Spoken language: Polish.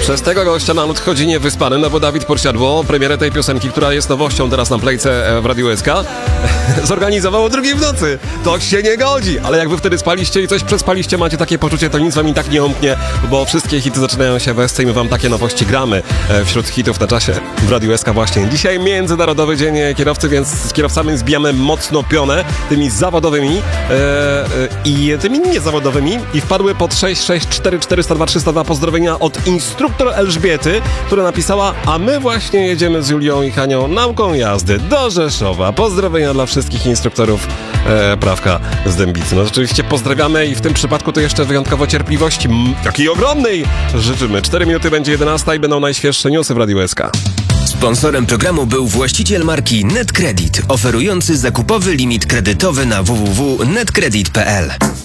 Przez tego gościa naród chodzi niewyspany, no bo Dawid Podsiadło premierę tej piosenki, która jest nowością teraz na Playce w Radiu SK, zorganizował o 2:00 w nocy. To się nie godzi, ale jak wy wtedy spaliście i coś przespaliście, macie takie poczucie, to nic wam i tak nie umknie, bo wszystkie hity zaczynają się we SC i my wam takie nowości gramy wśród hitów na czasie w Radiu SK właśnie. Dzisiaj Międzynarodowy Dzień Kierowcy, więc z kierowcami zbijamy mocno pionę, tymi zawodowymi i tymi niezawodowymi i wpadły pod 664 402 302 pozdrowienia od instruktor Elżbiety, która napisała: a my właśnie jedziemy z Julią i Hanią nauką jazdy do Rzeszowa. Pozdrowienia dla wszystkich instruktorów prawka z Dębicy. No rzeczywiście pozdrawiamy i w tym przypadku to jeszcze wyjątkowo cierpliwości, takiej ogromnej, życzymy. 4 minuty będzie 11 i będą najświeższe newsy w Radiu SK. Sponsorem programu był właściciel marki NetCredit, oferujący zakupowy limit kredytowy na www.netcredit.pl.